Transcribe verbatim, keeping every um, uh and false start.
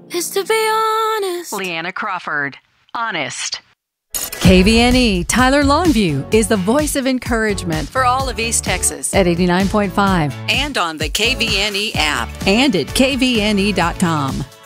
is to be honest. Leanna Crawford, Honest. K V N E Tyler Longview is the voice of encouragement for all of East Texas at eighty-nine point five and on the K V N E app and at K V N E dot com.